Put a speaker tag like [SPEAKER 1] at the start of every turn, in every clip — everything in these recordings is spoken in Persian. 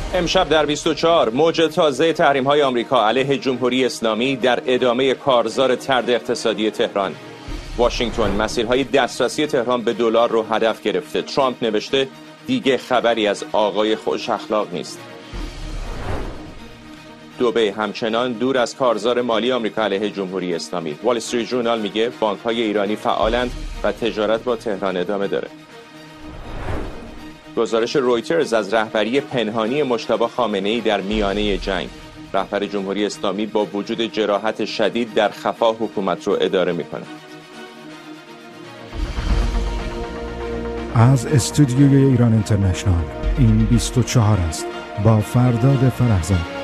[SPEAKER 1] امشب در 24 موج تازه تحریم‌های آمریکا علیه جمهوری اسلامی در ادامه کارزار طرد اقتصادی تهران. واشنگتن مسیرهای دسترسی تهران به دلار رو هدف گرفته. ترامپ نوشته دیگه خبری از آقای خوش اخلاق نیست. دبی همچنان دور از کارزار مالی آمریکا علیه جمهوری اسلامی. وال استریت ژورنال میگه بانک‌های ایرانی فعالند و تجارت با تهران ادامه داره. گزارش رویترز از رهبری پنهانی مجتبی خامنه‌ای در میانه جنگ. رهبر جمهوری اسلامی با وجود جراحت شدید در خفا حکومت رو اداره میکنه.
[SPEAKER 2] از استودیوی ایران اینترنشنال این 24 است با فرداد فرهزاد.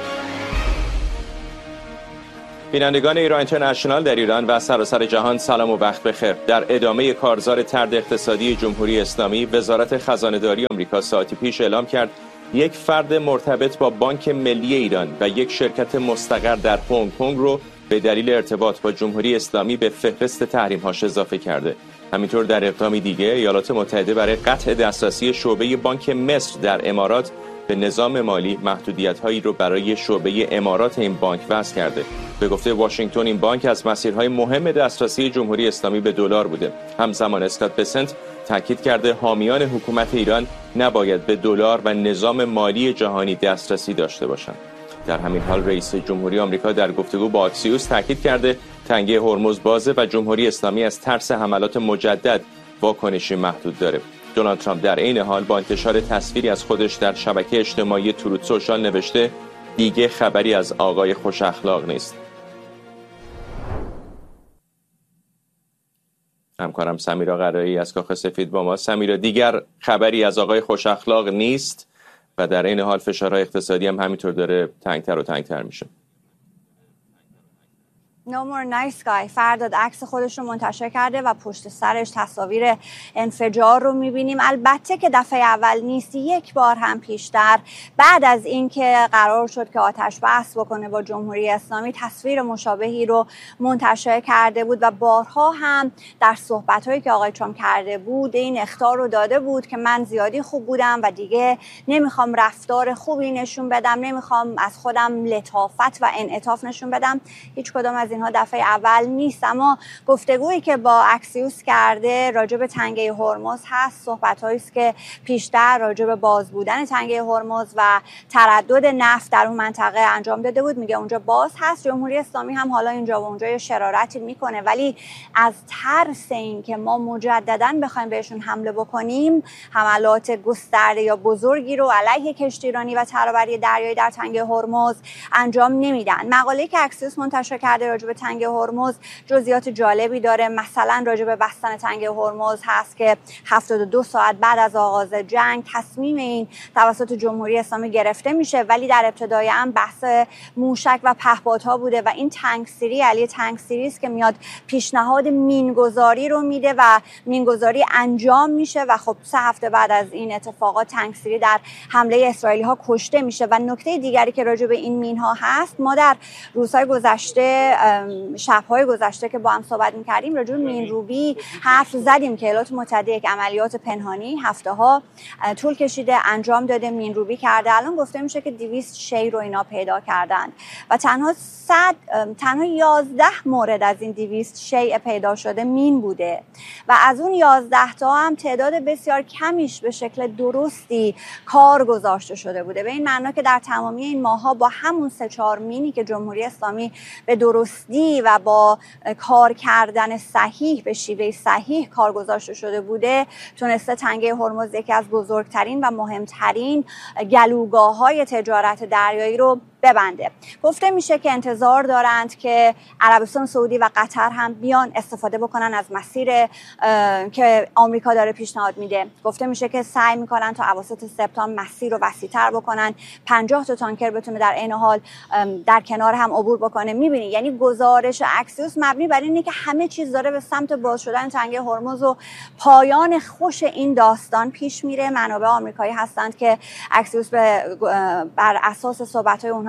[SPEAKER 1] بینندگان ایران اینترنشنال در ایران و سراسر جهان سلام و وقت بخیر. در ادامه کارزار طرد اقتصادی جمهوری اسلامی، وزارت خزانه‌داری آمریکا ساعتی پیش اعلام کرد یک فرد مرتبط با بانک ملی ایران و یک شرکت مستقر در هنگ کنگ رو به دلیل ارتباط با جمهوری اسلامی به فهرست تحریم‌هاش اضافه کرده. همینطور در اقدامی دیگه ایالات متحده برای قطع دسترسی شعبه بانک مصر در امارات به نظام مالی محدودیت‌هایی رو برای شعبه امارات این بانک وضع کرده. به گفته واشنگتن این بانک از مسیرهای مهم دسترسی جمهوری اسلامی به دلار بوده. همزمان اسکات بسنت تاکید کرده حامیان حکومت ایران نباید به دلار و نظام مالی جهانی دسترسی داشته باشند. در همین حال رئیس جمهوری آمریکا در گفتگو با آکسیوس تاکید کرده تنگه هرمز بازه و جمهوری اسلامی از ترس حملات مجدد واکنشی محدود داره. دونالد ترامپ در عین حال با انتشار تصویری از خودش در شبکه اجتماعی تروت سوشال نوشته دیگه خبری از آقای خوش اخلاق نیست. همکارم سمیرا قرایی از کاخ سفید با ما. سمیرا، دیگر خبری از آقای خوش اخلاق نیست و در این حال فشارهای اقتصادی هم همینطور داره تنگتر و تنگتر میشه.
[SPEAKER 3] No more nice guy فرداد عکس خودش رو منتشر کرده و پشت سرش تصاویر انفجار رو میبینیم. البته که دفعه اول نیست، یک بار هم پیشتر بعد از اینکه قرار شد که آتش بس بکنه با جمهوری اسلامی تصویر مشابهی رو منتشر کرده بود و بارها هم در صحبت‌هایی که آقای ترامپ کرده بود این اخطار رو داده بود که من زیادی خوب بودم و دیگه نمیخوام رفتار خوبی نشون بدم، نمیخوام از خودم لطافت و انعطاف نشون بدم. هیچ کدام از اینها دفعه اول نیست، اما گفتگویی که با اکسیوس کرده راجع به تنگه هرمز هست. صحبت‌هایی است که پیشتر راجع به باز بودن تنگه هرمز و تردد نفت در اون منطقه انجام داده بود. میگه اونجا باز هست. جمهوری اسلامی هم حالا اینجا و اونجا شرارتی میکنه، ولی از ترس این که ما مجددا بخوایم بهشون حمله بکنیم حملات گسترده یا بزرگی رو علیه کشتیرانی و ترابری دریایی در تنگه هرمز انجام نمیدن. مقاله‌ای که اکسیوس منتشر کرده راجع به تنگه هرمز جزئیات جالبی داره. مثلا راجع به بستن تنگه هرمز هست که 72 ساعت بعد از آغاز جنگ تصمیم این توسط جمهوری اسلامی گرفته میشه، ولی در ابتدای هم بحث موشک و پهپادها بوده و این تنگسیری علی تنگسیری است که میاد پیشنهاد مینگذاری رو میده و مینگذاری انجام میشه و خب 3 هفته بعد از این اتفاقات تنگسیری در حمله اسرائیلی ها کشته میشه. و نکته دیگری که راجع به این مینها هست، ما در روزهای گذشته شب‌های گذشته که با هم صحبت می‌کردیم راجع به مینروبی حرف زدیم که ایالات متحده یک عملیات پنهانی هفته‌ها طول کشیده انجام داده، مینروبی کرده. الان گفته میشه که 200 شی رو اینا پیدا کردن و تنها 11 مورد از این 200 شی پیدا شده مین بوده و از اون 11 تا هم تعداد بسیار کمیش به شکل درستی کار گذاشته شده بوده. به این معنا که در تمامی این ماه‌ها با همون 3-4 مینی که جمهوری اسلامی به درستی و با کار کردن صحیح به شیوه صحیح کار گذاشته شده بوده تونسته تنگه هرمز یکی از بزرگترین و مهمترین گلوگاه‌های تجارت دریایی رو ببنده. گفته میشه که انتظار دارند که عربستان سعودی و قطر هم بیان استفاده بکنن از مسیر که آمریکا داره پیشنهاد میده. گفته میشه که سعی میکنن تا اواسط سپتامبر مسیر رو وسیع‌تر بکنن، 50 تا تانکر بتونه در عین حال در کنار هم عبور بکنه. میبینی یعنی گزارش اکسیوس مبنی بر اینه که همه چیز داره به سمت باز شدن تنگه هرمز و پایان خوش این داستان پیش میره. منابع آمریکایی هستند که اکسیوس بر اساس صحبت‌های اونها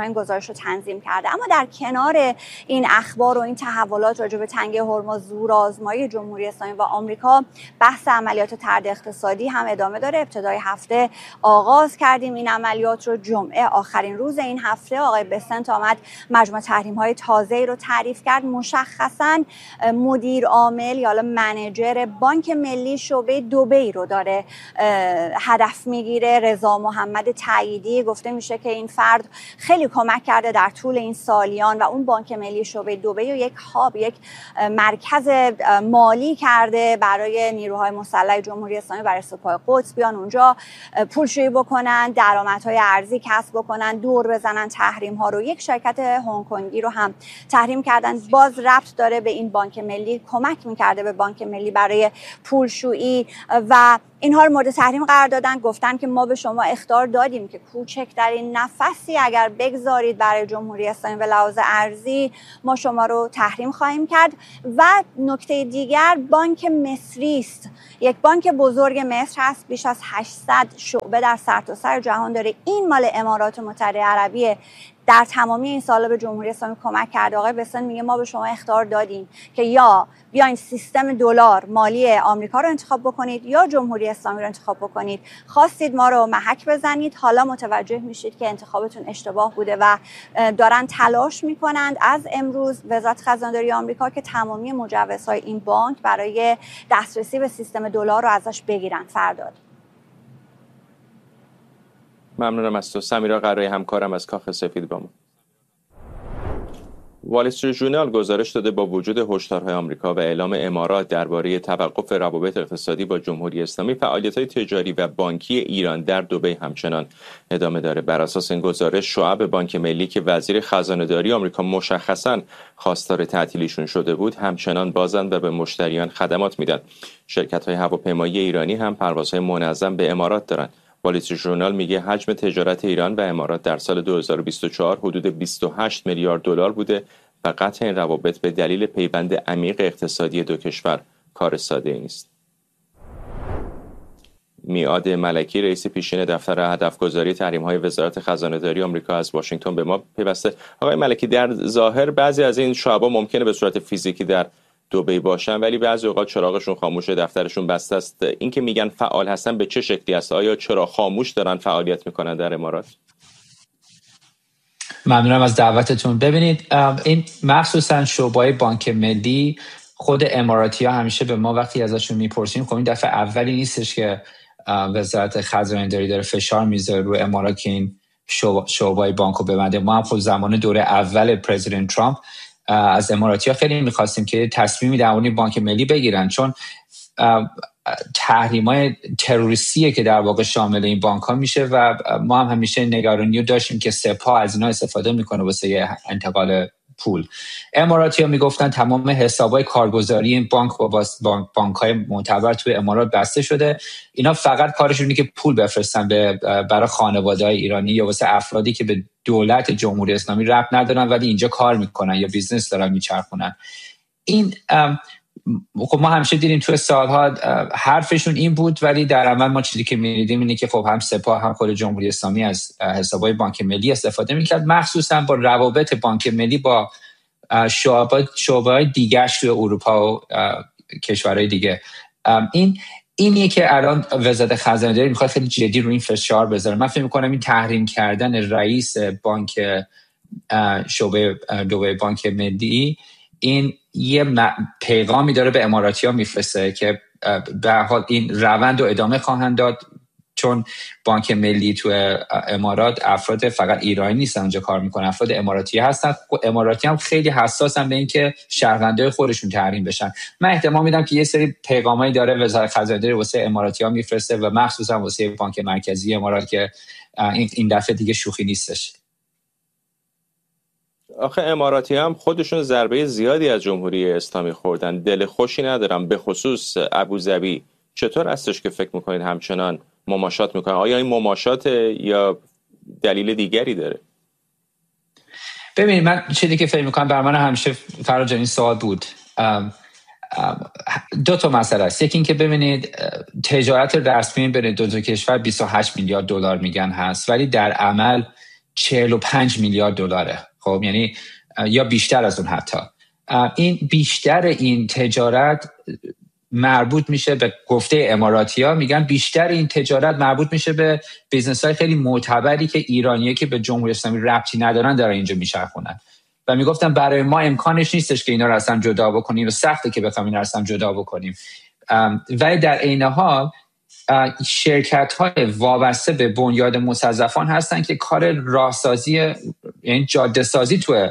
[SPEAKER 3] این گزارش رو تنظیم کرده. اما در کنار این اخبار و این تحولات راجع به تنگه هرمز، زورآزمایی جمهوری اسلامی و آمریکا، بحث عملیات طرد اقتصادی هم ادامه داره. ابتدای هفته آغاز کردیم این عملیات رو. جمعه آخرین روز این هفته آقای بسنت آمد مجموعه تحریم‌های تازه‌ای رو تعریف کرد. مشخصاً مدیر عامل یا منیجر بانک ملی شعبه دبی رو داره هدف میگیره. رضا محمد تاییدی گفته میشه که این فرد خیلی کمک کرده در طول این سالیان و اون بانک ملی شعبه دبی رو یک هاب، یک مرکز مالی کرده برای نیروهای مسلح جمهوری اسلامی، برای سپاه قدس بیان اونجا پولشویی بکنن، درآمدهای ارزی کسب بکنن، دور بزنن تحریم ها رو. یک شرکت هنگ کنگی رو هم تحریم کردن، باز ربط داره به این بانک ملی، کمک میکرده به بانک ملی برای پولشویی و اینها رو مورد تحریم قرار دادن. گفتن که ما به شما اخطار دادیم که کوچکترین نفسی اگر بگذارید برای جمهوری اسلامی به لحاظ ارزی ما شما رو تحریم خواهیم کرد. و نکته دیگر بانک مصری است، یک بانک بزرگ مصر هست، بیش از 800 شعبه در سرتاسر جهان داره. این مال امارات متحده عربیه. در تمامی این سالا به جمهوری اسلامی کمک کرده. آقای بسن میگه ما به شما اخطار دادیم که یا بیاین سیستم دلار مالی آمریکا رو انتخاب بکنید یا جمهوری اسلامی رو انتخاب بکنید. خواستید ما رو محک بزنید، حالا متوجه میشید که انتخابتون اشتباه بوده و دارن تلاش میکنند از امروز وزارت خزانه‌داری آمریکا که تمامی مجوزهای این بانک برای دسترسی به سیستم دلار رو ازش بگیرن. فرداد.
[SPEAKER 1] ممنونم از تو. سمیرا قرایی همکارم از کاخ سفید با ما. وال استریت ژورنال گزارش داده با وجود هشدارهای آمریکا و اعلام امارات درباره توقف روابط اقتصادی با جمهوری اسلامی، فعالیت‌های تجاری و بانکی ایران در دبی همچنان ادامه داره. بر اساس این گزارش شعب بانک ملی که وزیر خزانه‌داری آمریکا مشخصاً خواستار تعطیلیشون شده بود همچنان بازند و به مشتریان خدمات میدن. شرکت‌های هواپیمایی ایرانی هم پروازهای منظم به امارات دارن. وال استریت ژورنال میگه حجم تجارت ایران و امارات در سال 2024 حدود 28 میلیارد دلار بوده و قطع این روابط به دلیل پیوند عمیق اقتصادی دو کشور کار ساده‌ای نیست. میعاد ملکی رئیس پیشین دفتر هدفگذاری تحریم‌های وزارت خزانه‌داری آمریکا از واشنگتن به ما پیوسته. آقای ملکی، در ظاهر بعضی از این شعبا ممکنه به صورت فیزیکی در دبی باشن ولی بعضی اوقات چراغشون خاموشه، دفترشون بسته است. این که میگن فعال هستن به چه شکلی است؟ آیا چرا خاموش دارن فعالیت میکنن در امارات؟
[SPEAKER 4] ممنونم از دعوتتون. ببینید این مخصوصا شعبه‌های بانک ملی، خود اماراتی‌ها همیشه به ما وقتی ازشون میپرسیم، خب این دفعه اولی نیستش که وزارت خزانه‌داری داره فشار میذاره رو امارات که این شعبه‌های بانکو ببنده. ما هم خود زمان دوره اول پرزیدنت ترامپ از اماراتی‌ها خیلی می‌خواستیم که تصمیمی در مورد بانک ملی بگیرن، چون تحریم‌های تروریستیه که در واقع شامل این بانک‌ها میشه و ما هم همیشه نگرانی داشتیم که سپاه از اینا استفاده میکنه واسه انتقال پول. اماراتی‌ها میگفتن تمام حساب‌های کارگزاری این بانک با بانک‌های معتبر توی امارات بسته شده. اینا فقط کارشون اینه که پول بفرستن برای خانواده‌های ایرانی یا واسه افرادی که به دولت جمهوری اسلامی ربط ندارن ولی اینجا کار میکنن یا بیزنس دارن میچرخونن. این خب ما همیشه دیدیم توی سالها حرفشون این بود ولی در عمل ما چیزی که می‌دیدیم اینه که خب هم سپاه هم خود جمهوری اسلامی از حساب‌های بانک ملی استفاده می‌کرد، مخصوصا با روابط بانک ملی با شعبه‌های دیگه توی اروپا و کشورهای دیگه. اینیه که الان وزارت خزانه‌داری میخواد خیلی جدی رو این فشار بذاره. من فکر می‌کنم این تحریم کردن رئیس بانک شعبه دبی بانک ملی این یه پیغامی داره به اماراتی‌ها میفرسته که به هر حال این روند رو ادامه خواهند داد، چون بانک ملی تو امارات افراد فقط ایرانی نیستن اونجا کار میکنن، افراد اماراتی هستن. اماراتی هم خیلی حساسن به این که شهروندای خودشون تحریم بشن. من احتمال میدم که یه سری پیغامایی داره وزارت خزانه‌داری واسه اماراتی‌ها میفرسته و مخصوصا واسه بانک مرکزی امارات که این دفعه دیگه شوخی نیستش.
[SPEAKER 1] آخه اماراتی هم خودشون ضربه زیادی از جمهوری اسلامی خوردن، دل خوشی ندارم، به خصوص ابوظبی. چطور هستش که فکر میکنید همچنان مماشات میکنن؟ آیا این مماشات یا دلیل دیگری داره؟
[SPEAKER 4] ببینید من چیزی که فکر میکنم بر من همیشه فراج این سوال بود. دو تا مسئله است. یکی این که ببینید تجارت رسمی بین دو کشور 28 میلیارد دلار میگن هست ولی در عمل 45 میلیارد دلاره. خب یعنی یا بیشتر از اون. حتی این بیشتر این تجارت مربوط میشه به گفته اماراتی‌ها، میگن بیشتر این تجارت مربوط میشه به بیزنس‌های خیلی معتبری که ایرانیه که به جمهوری اسلامی ربطی ندارن دارن اینجا میچرخونن و میگفتن برای ما امکانش نیستش که اینا رو اصلا جدا بکنیم و سخته که بخوایم اینا رو اصلا جدا بکنیم. ولی در عین حال شرکت‌های وابسته به بنیاد مستضعفان هستن که کار راهسازی یعنی جاده سازی تو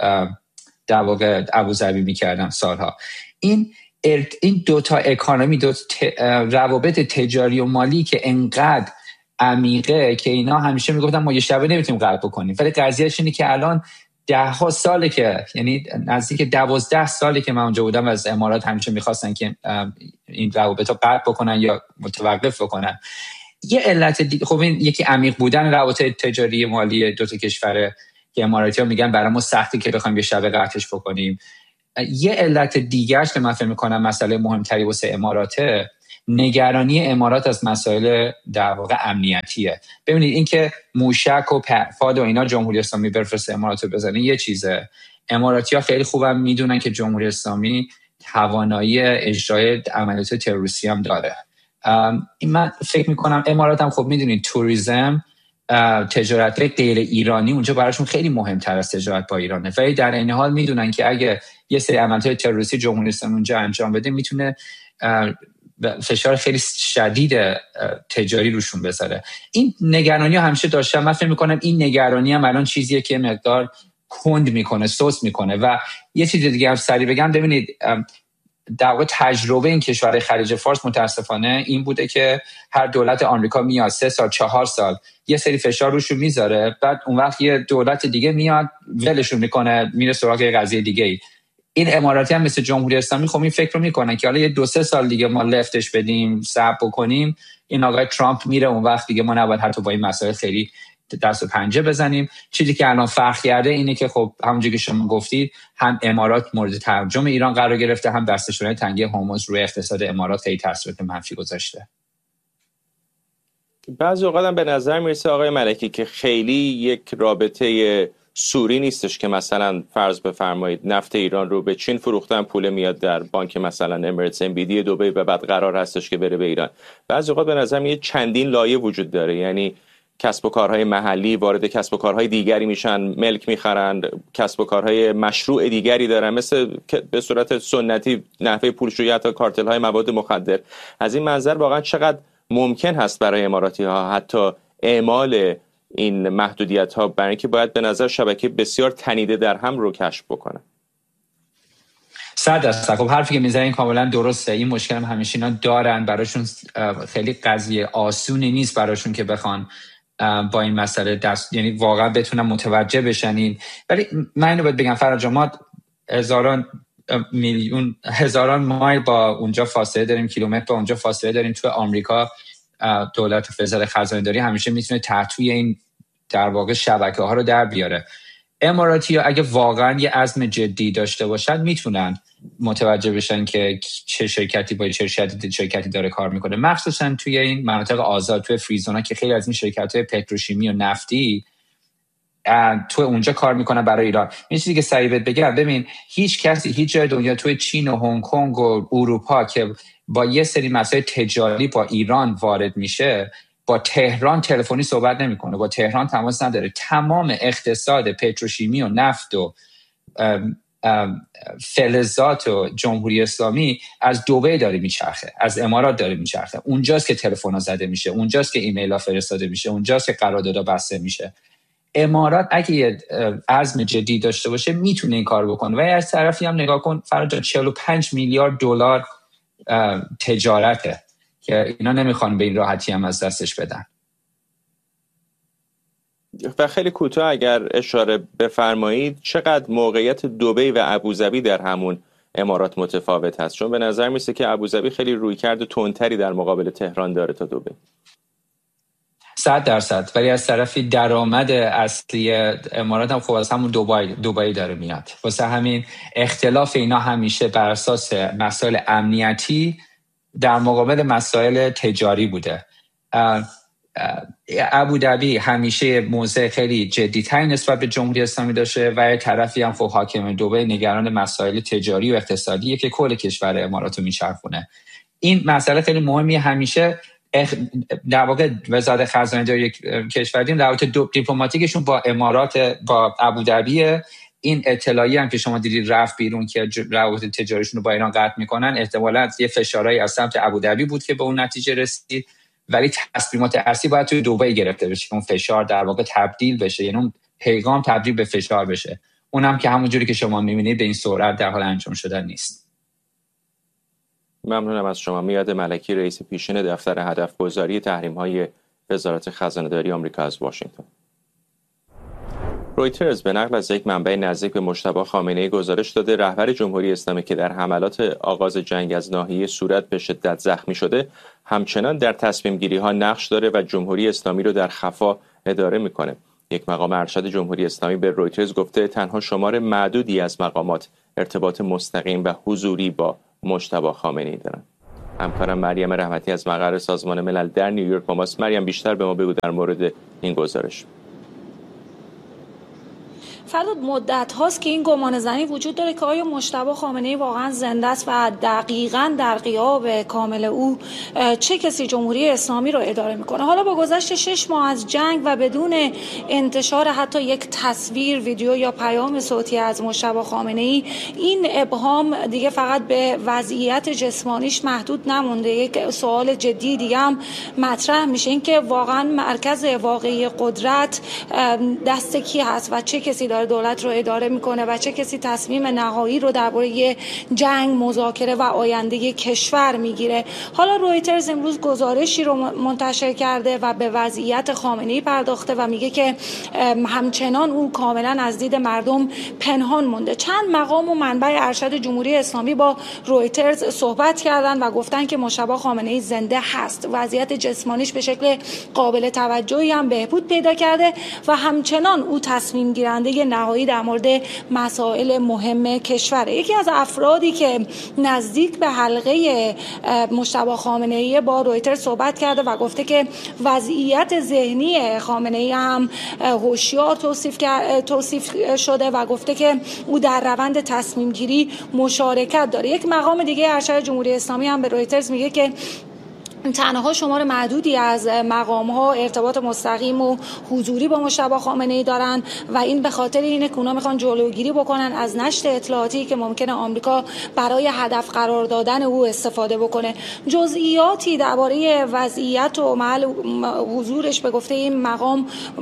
[SPEAKER 4] در واقع ابوظبی میکردن سالها. این دو تا اکانومی، روابط تجاری و مالی که انقدر عمیقه که اینا همیشه میگفتن ما یه شبه نمیتونیم غلط بکنیم، ولی قضیهش اینه که الان 10 ساله که یعنی نزدیک 12 ساله که من اونجا بودم از امارات همیشه میخواستن که این روابط رو قطع بکنن یا متوقف بکنن. یه علت دیگه خب این یکی عمیق بودن روابط تجاری مالی دو تا کشوره که اماراتی‌ها میگن برای ما سخته که بخوایم یه شب قطعش بکنیم. یه علت دیگه‌اش که من فکر می‌کنم مسئله مهمتری واسه اماراته، نگرانی امارات از مسائل در واقع امنیتیه. ببینید این که موشک و پهپاد و اینا جمهوری اسلامی بفرسته امارات رو بزنه یه چیزه. اماراتی‌ها خیلی خوبم میدونن که جمهوری اسلامی توانایی اجرای عملیات تروریستی هم داره. من فکر می‌کنم امارات هم خب میدونید توریسم، تجارت غیر ایرانی اونجا براشون خیلی مهمتر از تجارت با ایرانه، ولی در این حال میدونن که اگه یه سری عملیات تروریستی جمهوری اسلامی اونجا انجام بده میتونه فشار خیلی شدید تجاری روشون بذاره. این نگرانی ها همیشه داشتم. من فکر میکنم این نگرانی هم الان چیزیه که مقدار کند میکنه، سوس میکنه. و یه چیز دیگه هم سریع بگم، ببینید در واقع تجربه این کشور خلیج فارس متاسفانه این بوده که هر دولت آمریکا میاد 3 سال 4 سال یه سری فشار روشون میذاره، بعد اون وقت یه دولت دیگه میاد ولشون میکنه میره سراغ یه قضیه دیگه. این اماراتی هم مثل جمهوری اسلامی خب این فکر رو میکنن که حالا یه 2-3 سال دیگه ما لفتش بدیم، صبر بکنیم، این آقای ترامپ میره اون وقت دیگه ما نباید حتی با این مسائل خیلی دست و پنجه بزنیم. چیزی که الان فرق کرده اینه که خب همونجوری که شما گفتید هم امارات مورد ترجم ایران قرار گرفته، هم بسته شدن تنگه هرمز روی اقتصاد امارات خیلی تاثیرات منفی گذاشته.
[SPEAKER 1] بعضی اوقات هم به نظر میرسه آقای ملکی که خیلی یک رابطه سوری نیستش که مثلا فرض بفرمایید نفت ایران رو به چین فروختن، پول میاد در بانک مثلا امارات MBD دبی و بعد قرار هستش که بره به ایران. بعضی اوقات به نظر میاد چندین لایه وجود داره، یعنی کسب و کارهای محلی وارد کسب و کارهای دیگری میشن، ملک میخرن، کسب و کارهای مشروع دیگری دارن، مثل به صورت سنتی نحوه پولشویی حتی کارتل های مواد مخدر. از این منظر واقعا چقدر ممکن هست برای اماراتی ها حتی اعمال این محدودیت ها، برای اینکه باید به نظر شبکه بسیار تنیده در هم رو کشف بکنن؟
[SPEAKER 4] 100%. خب حرفی که میزنین کاملا درسته. این مشکل هم همیشه اینا دارن، براشون خیلی قضیه آسونی نیست براشون که بخوان با این مسئله یعنی واقعا بتونن متوجه بشن. ولی من اینو باید بگم فرج، ما هزاران مایل با اونجا فاصله داریم، کیلومتر با اونجا فاصله داریم. تو آمریکا دولت وزارت خزانه‌داری همیشه میتونه تحتوی این در واقع شبکه ها رو در بیاره. اماراتی ها اگه واقعا یه عزم جدی داشته باشن میتونن متوجه بشن که چه شرکتی با چه شرکتی داره کار میکنه، مخصوصا توی این مناطق آزاد، توی فریزونا که خیلی از این شرکت‌های پتروشیمی و نفتی تو اونجا کار میکنن برای ایران. این چیزی که سریع بگم، ببین هیچ کسی هیچ جای دنیا توی چین و هنگ کنگ و اروپا که با یه سری مسائل تجاری با ایران وارد میشه با تهران تلفنی صحبت نمیکنه، با تهران تماس نداره. تمام اقتصاد پتروشیمی و نفت و فلزات و جمهوری اسلامی از دبی داره میچرخه، از امارات داره میچرخه. اونجاست که تلفن‌ها زده میشه، اونجاست که ایمیل‌ها فرستاده میشه، اونجاست که قراردادها بسته میشه. امارات اگه یه عزم جدی داشته باشه میتونه این کار بکنه. و از طرفی هم نگاه کن فرجا 45 میلیارد دلار تجارته که اینا نمیخوان به این راحتی هم از دستش بدن.
[SPEAKER 1] و خیلی کوتاه اگر اشاره بفرمایید، چقدر موقعیت دبی و ابوظبی در همون امارات متفاوت هست؟ چون به نظر میسه که ابوظبی خیلی رویکرد تندتری در مقابل تهران داره تا دبی.
[SPEAKER 4] 100%. ولی از طرفی درآمد اصلی امارات هم خب از همون دبی داره میاد. واسه همین اختلاف اینا همیشه بر اساس مسائل امنیتی در مقابل مسائل تجاری بوده. ابوظبی همیشه موضع خیلی جدی‌تری نسبت به جمهوری اسلامی داشته و یک طرفی هم خب حاکم دبی نگران مسائل تجاری و اقتصادیه که کل کشور امارات رو میچرخونه. این مسئله خیلی مهمیه. همیشه در واقع وزارت خزانه داری کشوری روابط دیپلماتیکشون با امارات با ابوظبی. این اطلاعی هم که شما دیدید رفت بیرون که روابط تجاریشون رو با ایران قطع میکنن، احتمالاً یه فشارهایی از سمت ابوظبی بود که به اون نتیجه رسید، ولی تصمیمات ارسی باید توی دبی گرفته بشه که اون فشار در واقع تبدیل بشه، یعنی اون پیغام تبدیل به فشار بشه. اونم که همونجوری که شما میبینید به این سرعت در حال انجام شدن نیست.
[SPEAKER 1] ممنونم از شما. میاد ملکی، رئیس پیشین دفتر هدفگذاری تحریم‌های وزارت خزانه‌داری آمریکا از واشنگتن. رویترز به نقل از یک منبع نزدیک به مجتبی خامنه‌ای گزارش داده رهبر جمهوری اسلامی که در حملات آغاز جنگ از ناحیه صورت به شدت زخمی شده همچنان در تصمیم گیری ها نقش داره و جمهوری اسلامی رو در خفا اداره میکنه. یک مقام ارشد جمهوری اسلامی به رویترز گفته تنها شمار معدودی از مقامات ارتباط مستقیم و حضوری با مجتبی خامنه‌ای دارند. همکارم مریم رحمتی از مقر سازمان ملل در نیویورک با ماست. مریم، بیشتر به ما بگو در مورد این گزارش.
[SPEAKER 5] فرداد مدت هاست که این گمان زنی وجود داره که آیا مجتبی خامنه‌ای واقعا زنده است و دقیقاً در غیاب کامل او چه کسی جمهوری اسلامی رو اداره میکنه. حالا با گذشت 6 ماه از جنگ و بدون انتشار حتی یک تصویر، ویدیو یا پیام صوتی از مجتبی خامنه‌ای، این ابهام دیگه فقط به وضعیت جسمانیش محدود نمونده. یک سوال جدی دیگه هم مطرح میشه، این که واقعا مرکز واقعی قدرت دست کی هست و چه کسی دولت رو اداره میکنه و چه کسی تصمیم نهایی رو درباره جنگ، مذاکره و آینده کشور میگیره. حالا رویترز امروز گزارشی رو منتشر کرده و به وضعیت خامنه‌ای پرداخته و میگه که همچنان او کاملا از دید مردم پنهان مونده. چند مقام و منبع ارشد جمهوری اسلامی با رویترز صحبت کردن و گفتن که مجتبی خامنه‌ای زنده هست، وضعیت جسمانیش به شکل قابل توجهی هم بهبود پیدا کرده و همچنان او تصمیم گیرنده نهایی در مورد مسائل مهم کشوره. یکی از افرادی که نزدیک به حلقه مجتبی خامنه‌ای با رویترز صحبت کرده و گفته که وضعیت ذهنی خامنه‌ای هم هوشیار توصیف شده و گفته که او در روند تصمیم گیری مشارکت داره. یک مقام دیگه ارشد جمهوری اسلامی هم به رویترز میگه که تنها شمار معدودی از مقام‌ها ارتباط مستقیم و حضوری با مجتبی خامنه‌ای دارن و این به خاطر اینه که اونا میخوان جلوگیری بکنن از نشر اطلاعاتی که ممکنه آمریکا برای هدف قرار دادن او استفاده بکنه. جزئیاتی درباره وضعیت و محل حضورش به گفته این مقام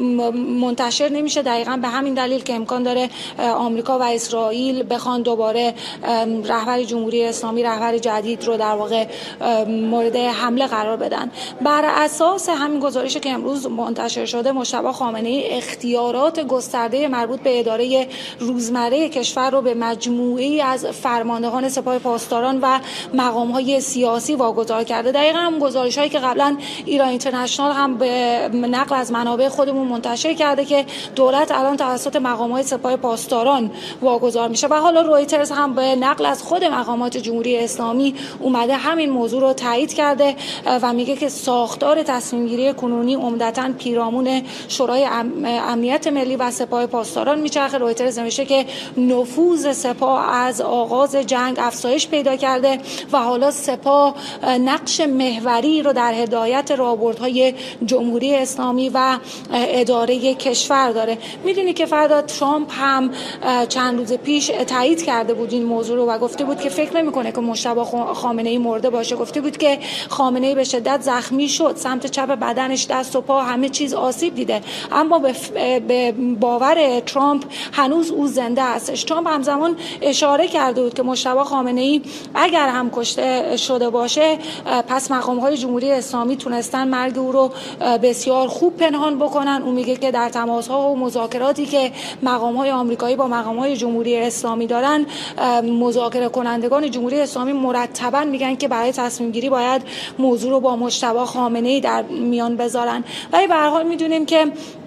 [SPEAKER 5] منتشر نمیشه، دقیقاً به همین دلیل که امکان داره آمریکا و اسرائیل بخوان دوباره رهبر جمهوری اسلامی، رهبر جدید رو در واقع مورد حمله قرار بدن. بر اساس همین گزارشی که امروز منتشر شده، مجتبی خامنه‌ای اختیارات گسترده مربوط به اداره روزمره کشور رو به مجموعه‌ای از فرماندهان سپاه پاسداران و مقام‌های سیاسی واگذار کرده. دقیقاً هم گزارش‌هایی که قبلا ایران اینترنشنال هم به نقل از منابع خودمون منتشر کرده که دولت الان توسط مقام‌های سپاه پاسداران واگذار میشه و حالا رویترز هم به نقل از خود مقامات جمهوری اسلامی اومده همین موضوع رو تایید کرده و میگه که ساختار تصمیم گیری کنونی عمدتاً پیرامون شورای امنیت ملی و سپاه پاسداران میچرخه. رویترز نوشته که نفوذ سپاه از آغاز جنگ افزایش پیدا کرده و حالا سپاه نقش محوری رو در هدایت راهبردهای جمهوری اسلامی و اداره کشور داره. میدونی که فرداد ترامپ هم چند روز پیش تایید کرده بود این موضوع رو و گفته بود که فکر نمی‌کنه که مجتبی خامنه‌ای مرده باشه. گفته بود که خامنه‌ای به شدت زخمی شد، سمت چپ بدنش، دست و پا، همه چیز آسیب دیده، اما به باور ترامپ هنوز او زنده هستش. ترامپ همزمان اشاره کرده بود که مجتبی خامنه‌ای اگر هم کشته شده باشه پس مقام‌های جمهوری اسلامی تونستن مرگ او رو بسیار خوب پنهان بکنن. او میگه که در تماس‌ها و مذاکراتی که مقام‌های آمریکایی با مقام‌های جمهوری اسلامی دارن، مذاکره کنندگان جمهوری اسلامی مرتباً میگن که برای تصمیم گیری باید موضوع رو با مجتبی خامنه‌ای در میان بذارن. ولی به هر حال میدونیم که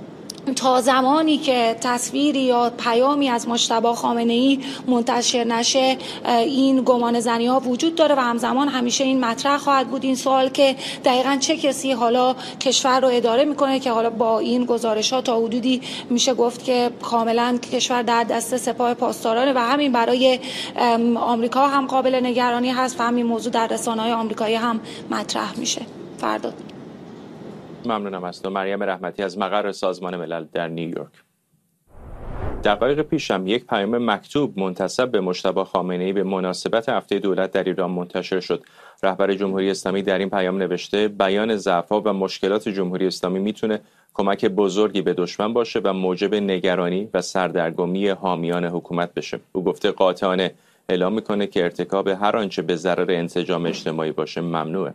[SPEAKER 5] تا زمانی که تصویری یا پیامی از مجتبی خامنه‌ای منتشر نشه این گمان زنی ها وجود داره و همزمان همیشه این مطرح خواهد بود این سوال که دقیقاً چه کسی حالا کشور رو اداره میکنه که حالا با این گزارش ها تا حدودی میشه گفت که کاملا کشور در دست سپاه پاسداران و همین برای آمریکا هم قابل نگرانی هست و همین موضوع در رسانه‌های آمریکایی هم مطرح میشه. فرداد.
[SPEAKER 1] ممنونم از تو. مریم رحمتی از مقر سازمان ملل در نیویورک. دقایق پیش هم یک پیام مکتوب منتسب به مجتبی خامنه‌ای به مناسبت هفته دولت در ایران منتشر شد. رهبر جمهوری اسلامی در این پیام نوشته بیان ضعف‌ها و مشکلات جمهوری اسلامی میتونه کمک بزرگی به دشمن باشه و موجب نگرانی و سردرگمی حامیان حکومت بشه. او گفته قاطعانه اعلام میکنه که ارتکاب هر آنچه به ضرر انسجام اجتماعی باشه ممنوعه.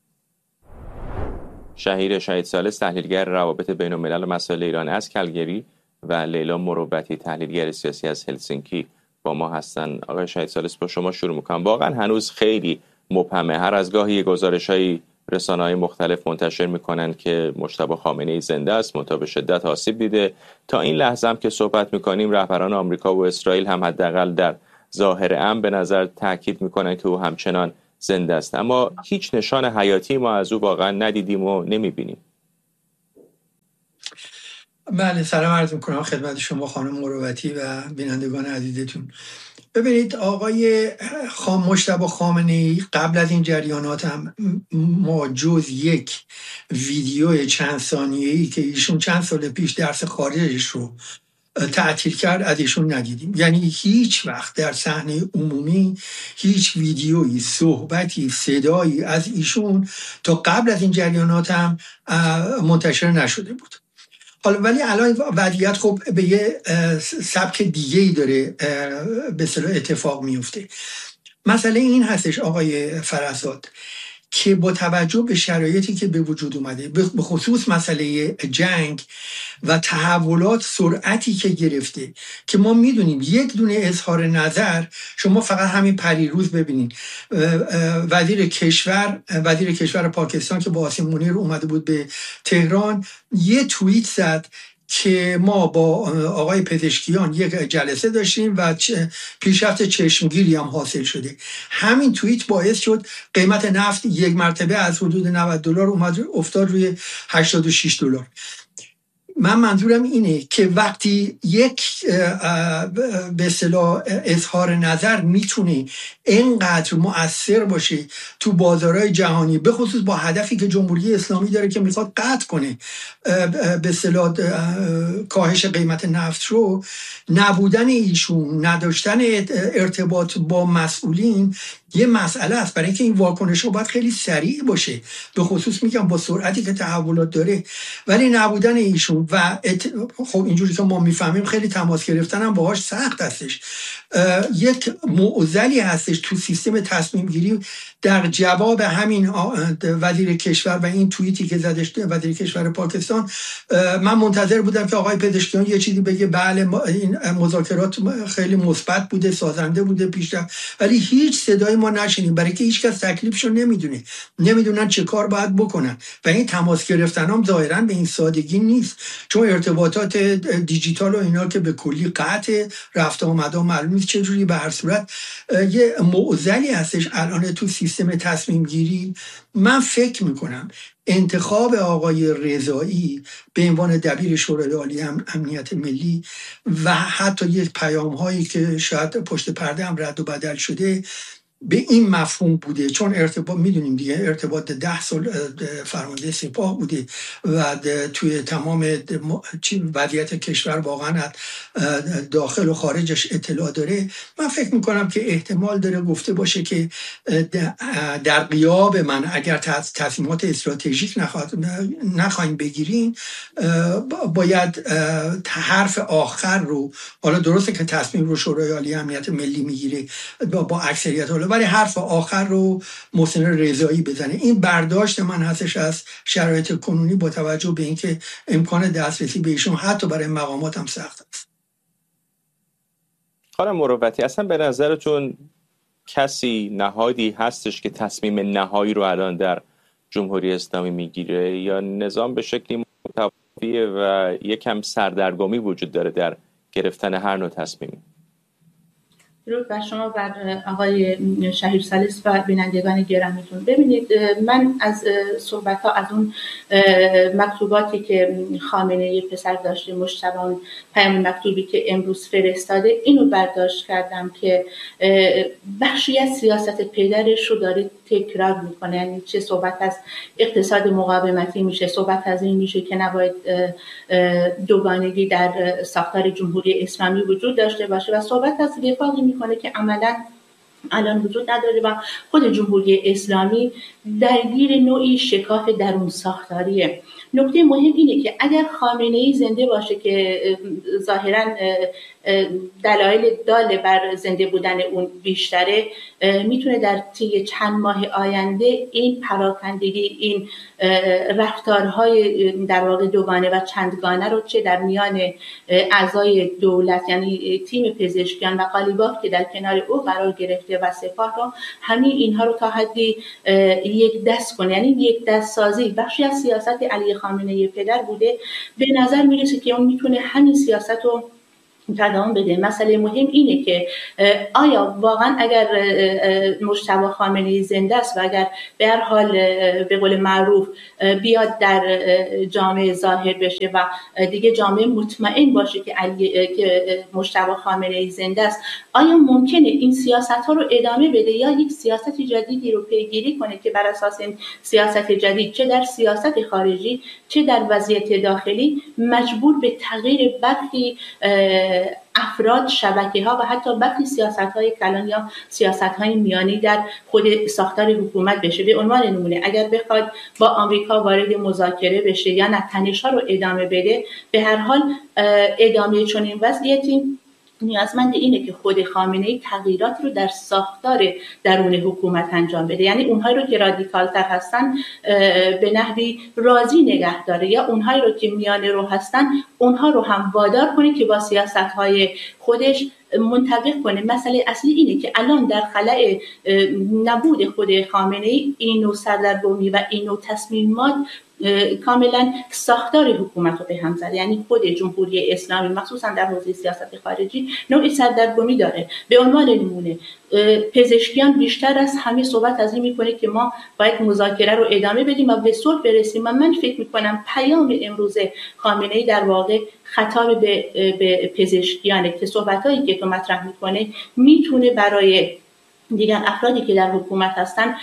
[SPEAKER 1] شهیر شهید ثالث تحلیلگر روابط بین الملل و مسائل ایران از کلگری و لیلا مروتی تحلیلگر سیاسی از هلسینکی با ما هستن. آقای شهید ثالث با شما شروع میکنم. واقعا هنوز خیلی مبهمه. هر از گاهی گزارش‌های رسانه‌های مختلف منتشر میکنن که مجتبی خامنه‌ای زنده است، منتها به شدت آسیب دیده. تا این لحظه هم که صحبت میکنیم رهبران آمریکا و اسرائیل هم حداقل در ظاهر امر به نظر تاکید میکنن که او همچنان زنده است، اما هیچ نشان حیاتی ما از او واقعا ندیدیم و نمیبینیم.
[SPEAKER 6] بله، سلام عرض میکنم خدمت شما خانم مروتی و بینندگان عزیزتون. ببینید آقای مجتبی خامنه‌ای قبل از این جریانات هم ما جز یک ویدیو چند ثانیه‌ای که ایشون چند سال پیش درس خارجش رو تعطیل کرد از ایشون ندیدیم. یعنی هیچ وقت در صحنه عمومی هیچ ویدیویی، صحبتی، صدایی از ایشون تا قبل از این جریانات هم منتشر نشده بود. حالا ولی الان وضعیت خب به یه سبک دیگه‌ای داره به اصطلاح اتفاق میفته. مسئله این هستش آقای فرزاد که با توجه به شرایطی که به وجود اومده، به خصوص مسئله جنگ و تحولات، سرعتی که گرفته که ما میدونیم یک دونه اظهار نظر، شما فقط همین پریروز ببینید وزیر کشور پاکستان که با آسیم منیر اومده بود به تهران یه توییت زد که ما با آقای پزشکیان یک جلسه داشتیم و پیشرفت چشمگیری هم حاصل شده. همین توییت باعث شد قیمت نفت یک مرتبه از حدود $90 افتاد روی $86. من منظورم اینه که وقتی یک به اصطلاح اظهار نظر میتونه اینقدر مؤثر باشه تو بازارهای جهانی، به خصوص با هدفی که جمهوری اسلامی داره که میخواد قطع کنه به اصطلاح کاهش قیمت نفت رو، نبودن ایشون، نداشتن ارتباط با مسئولین یه مسئله است. برای اینکه این واکنش رو باید خیلی سریع باشه، به خصوص میگم با سرعتی که تحولات داره. ولی نبودن ایشون و خب اینجوری که ما میفهمیم خیلی تماس گرفتن هم باهاش سخت هستش. یک معضلی هستش تو سیستم تصمیم گیری. در جواب همین وزیر کشور و این توییتی که زدش وزیر کشور پاکستان، من منتظر بودم که آقای پزشکیان یه چیزی بگه بله این مذاکرات خیلی مثبت بوده، سازنده بوده، پیشرفت، ولی هیچ صدایی ما نشنیدیم. برای که هیچ کس تکلیفشو نمیدونن چه کار باید بکنن و این تماس گرفتن هم ظاهرا به این سادگی نیست، چون ارتباطات دیجیتال و اینا که به کلی قطع، رفت آمد معلوم نیست چجوری. به هر صورت یه معضلی هستش الان تو سیستم تصمیم گیری. من فکر میکنم انتخاب آقای رضایی به عنوان دبیر شورای عالی امنیت ملی و حتی یک پیام هایی که شاید پشت پرده هم رد و بدل شده به این مفهوم بوده، چون ارتباط میدونیم دیگه، ارتباط 10 سال فرمانده سپاه بوده و توی تمام وضعیت کشور واقعا داخل و خارجش اطلاع داره. من فکر میکنم که احتمال داره گفته باشه که در غیاب من اگر تصمیمات استراتژیک نخواهیم بگیرین، باید حرف آخر رو، حالا درسته که تصمیم رو شورای عالی امنیت ملی میگیره با اکثریت، ولی حرف آخر رو محسن رضایی بزنه. این برداشت من هستش از شرایط کنونی با توجه به اینکه امکان دسترسی به ایشون حتی برای مقامات هم سخت است.
[SPEAKER 1] خانم مروتی، اصلا به نظرتون کسی، نهادی هستش که تصمیم نهایی رو الان در جمهوری اسلامی میگیره یا نظام به شکلی و یکم سردرگمی وجود داره در گرفتن هر نوع تصمیمی.
[SPEAKER 7] درود بر شما و آقای شهیر سلیس و بینندگان گرامیتون. ببینید، من از صحبت‌ها، از اون مکتوباتی که خامنه‌ای پسر داشته، مجتبی، پیام مکتوبی که امروز فرستاده، اینو برداشت کردم که بخشی از سیاست پدرش رو داره تکرار میکنه. یعنی چه صحبت از اقتصاد مقاومتی میشه، صحبت از این میشه که نباید دوگانگی در ساختار جمهوری اسلامی وجود داشته باشه و صحبت از وفاقی میکنه که عملاً الان وجود نداره و خود جمهوری اسلامی درگیر نوعی شکاف درون ساختاریه. نکته مهم اینه که اگر خامنه‌ای زنده باشه که ظاهراً دلایل دال بر زنده بودن اون بیشتره، میتونه در طی چند ماه آینده این پراکندگی، این رفتارهای در واقع دوگانه و چندگانه رو چه در میان اعضای دولت، یعنی تیم پزشکیان و قالیباف که در کنار او قرار گرفته و سپاه رو، همین اینها رو تا حدی یک دست کنه. یعنی یک دست سازی بخشی از سیاست علی خامنه‌ای پدر بوده. به نظر میرسه که اون میتونه همین سیاست رو تداوم بده. مسئله مهم اینه که آیا واقعا اگر مجتبی خامنه‌ای زنده است و اگر به هر حال به قول معروف بیاد در جامعه ظاهر بشه و دیگه جامعه مطمئن باشه که مجتبی خامنه‌ای زنده است، آیا ممکنه این سیاست‌ها رو ادامه بده یا یک سیاست جدیدی رو پیگیری کنه که بر اساس این سیاست جدید چه در سیاست خارجی چه در وضعیت داخلی مجبور به تغییر برخی افراد، شبکه‌ها و حتی برخی سیاست‌های کلان یا سیاست‌های میانی در خود ساختار حکومت بشه؟ به عنوان نمونه اگر بخواد با آمریکا وارد مذاکره بشه یا نه تنش‌ها رو ادامه بده، به هر حال ادامه چنین وضعیتی نیازمند اینه که خود خامنه‌ای تغییرات رو در ساختار درون حکومت انجام بده. یعنی اونهایی رو که رادیکال‌تر هستن به نحوی راضی نگه داره یا اونهایی رو که میانه رو هستن اونها رو هم وادار کنه که با سیاست‌های خودش منطبق کنه. مسئله اصلی اینه که الان در خلأ نبود خود خامنه‌ای این نوع سردرگمی و این نوع تصمیمات کاملا ساختار حکومت رو به هم زده. یعنی خود جمهوری اسلامی مخصوصا در حوزه سیاست خارجی نوعی سردرگمی داره. به عنوان نمونه پزشکیان بیشتر از همه صحبت از این میکنه که ما باید مذاکره رو ادامه بدیم و به صلح برسیم و من فکر میکنم پیام امروز خامنه‌ای در واقع خطاب به پزشکیانه که صحبتایی که تو مطرح میکنه میتونه برای دیگر افرادی که در حکومت هستن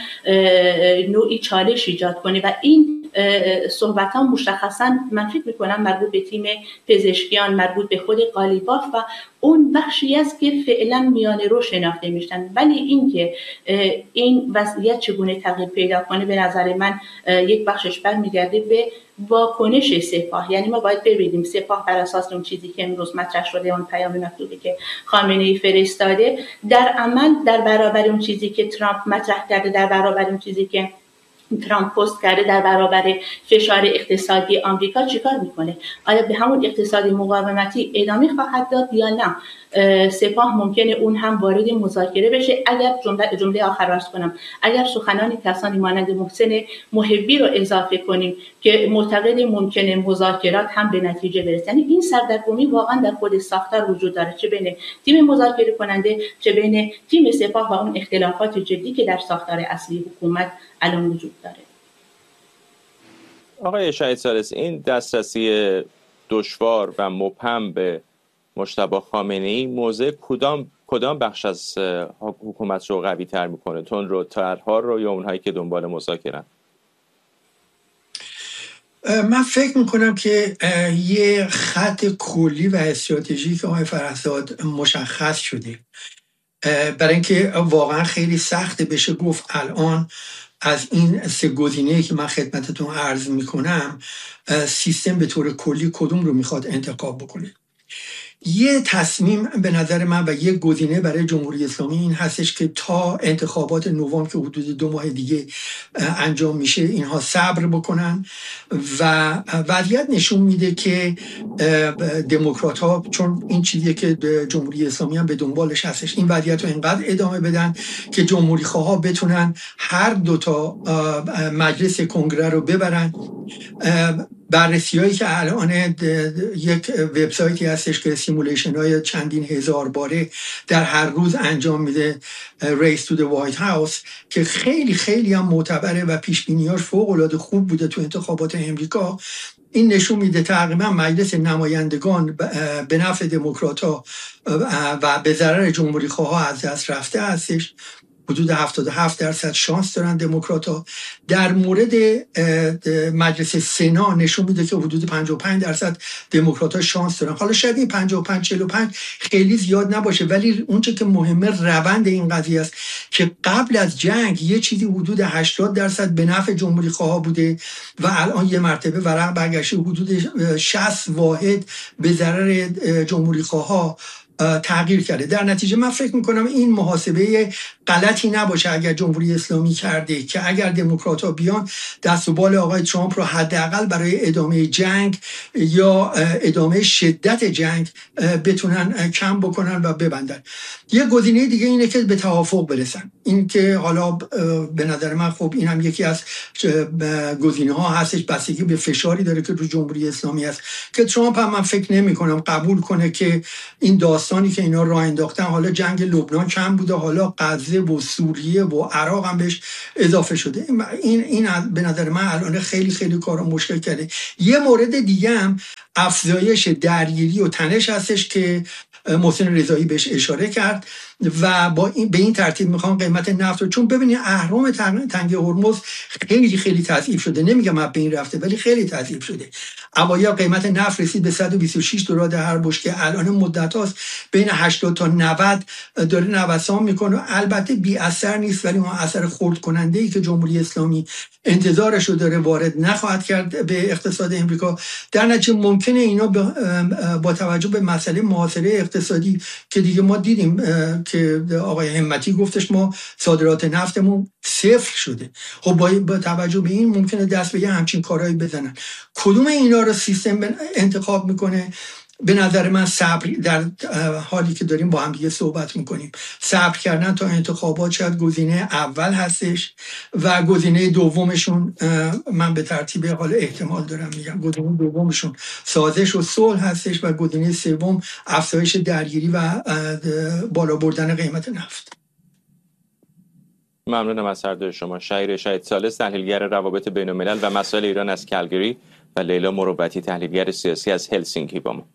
[SPEAKER 7] نوعی چالش ایجاد کنه و این صحبت ها مشخصا من فکر میکنم مربوط به تیم پزشکیان، مربوط به خود قالیباف و اون بخشی است که فعلا میانه رو شناخته میشن. ولی اینکه این وضعیت چگونه تغییر پیدا کنه به نظر من یک بخشش برمیگرده به واکنش سپاه. یعنی ما باید ببینیم سپاه بر اساس اون چیزی که امروز مطرح شده، اون پیام مکتوبی که خامنه‌ای فرستاده، در عمل در برابر اون چیزی که ترامپ مطرح کرده، در برابر اون چیزی که ترامپ پست کرده، در برابر فشار اقتصادی آمریکا چیکار میکنه؟ آیا به همون اقتصاد مقاومتی ادامه خواهد داد یا نه؟ سپاه ممکنه اون هم وارد مذاکره بشه اگر جمله آخر راست کنم، اگر سخنان کسانی مانند محسن محبی رو اضافه کنیم که معتقد ممکنه مذاکرات هم به نتیجه برسه. یعنی این سردرگمی واقعا در خود ساختار وجود داره، چه بین تیم مذاکره کننده چه بین تیم سپاه و اون اختلافات جدی که در ساختار اصلی حکومت الان وجود داره.
[SPEAKER 1] آقای شهید سالس، این دسترسی دشوار و مبهم به مجتبی خامنه‌ای موضع کدام بخش از حکومت رو قوی تر میکنه؟ تندروترها رو یا اونهایی که دنبال مذاکره‌اند؟
[SPEAKER 6] من فکر میکنم که یه خط کلی و استراتژیک آقای فرهزاد مشخص شده، برای اینکه واقعا خیلی سخته بشه گفت الان از این سه گزینه‌ای که من خدمتتون عرض میکنم سیستم به طور کلی کدوم رو میخواد انتخاب بکنه. یه تصمیم به نظر من و یه گزینه برای جمهوری اسلامی این هستش که تا انتخابات نوامبر که حدود 2 ماه دیگه انجام میشه اینها صبر بکنن و وضعیت نشون میده که دموکرات ها، چون این چیزیه که جمهوری اسلامی هم به دنبالش هستش، این وضعیت رو اینقدر ادامه بدن که جمهوری خواها بتونن هر 2 تا مجلس کنگره رو ببرن. بررسی هایی که الان یک وبسایتی هستش که سیمولیشن های چندین هزار باره در هر روز انجام میده، ریس تو دی وایت هاوس، که خیلی خیلی هم معتبره و پیش بینیاش فوق العاده خوب بوده تو انتخابات امریکا، این نشون میده تقریبا مجلس نمایندگان به نفع دموکرات‌ها و به ضرر جمهوری خواها از دست رفته هستش. حدود 77% شانس دارن دموکرات‌ها. در مورد مجلس سنا نشون میده که حدود 55% دموکرات‌ها شانس دارن. حالا شاید این 55-45 خیلی زیاد نباشه، ولی اونچه که مهمه روند این قضیه است که قبل از جنگ یه چیزی حدود 80% به نفع جمهوری خواها بوده و الان یه مرتبه ورق برگشته حدود 60 واحد به ضرر جمهوری خواها تغییر کرده. در نتیجه من فکر میکنم این محاسبه غلطی نباشه اگر جمهوری اسلامی کرده که اگر دموکرات‌ها بیان دست و بال آقای ترامپ رو حداقل برای ادامه جنگ یا ادامه شدت جنگ بتونن کم بکنن و ببندن. یه گزینه دیگه اینه که به توافق برسن. این که حالا به نظر من خب این هم یکی از گزینه ها هستش، بستگی به فشاری داره که رو جمهوری اسلامی هست که ترامپ هم من فکر نمی کنم قبول کنه که این داستانی که اینا راه انداختن، حالا جنگ لبنان کم بوده، حالا غزه و سوریه و عراق هم بهش اضافه شده. این به نظر من الان خیلی خیلی کارا مشکل کرده. یه مورد دیگه هم افزایش درگیری و تنش هستش که محسن رضایی بهش اشاره کرد و به این ترتیب میخوام قیمت نفت رو، چون ببینید اهرم تنگه هرمز خیلی خیلی تضعیف شده، نمیگم از بین رفته ولی خیلی تضعیف شده. اوایل قیمت نفت رسید به $126 در هر بشکه، الان مدت هاست بین 80 تا 90 داره نوسان میکنه. البته بی اثر نیست، ولی اون اثر خرد کننده ای که جمهوری اسلامی انتظارش رو داره وارد نخواهد کرد به اقتصاد امریکا. در نتیجه ممکنه اینا با توجه به مسئله محاصره اقتصادی که دیگه ما دیدیم که آقای همتی گفتش ما صادرات نفتمون صفر شده، خب با توجه به این ممکنه دست به همچین کارهایی بزنن. کدوم اینا رو سیستم انتخاب میکنه؟ به نظر من صبر، در حالی که داریم با هم دیگه صحبت میکنیم، صبر کردن تا انتخابات شاید گزینه اول هستش و گزینه دومشون من به ترتیب حال احتمال دارم میگم، گزینه دومشون سازش و صلح هستش و گزینه سوم افزایش درگیری و بالا بردن قیمت نفت.
[SPEAKER 1] ممنونم از هر دوی شما. شهیر شهید ثالث، تحلیلگر روابط بین الملل و مسائل ایران از کلگری، و لیلا مروتی، تحلیلگر سیاسی از هلسینکی با ما.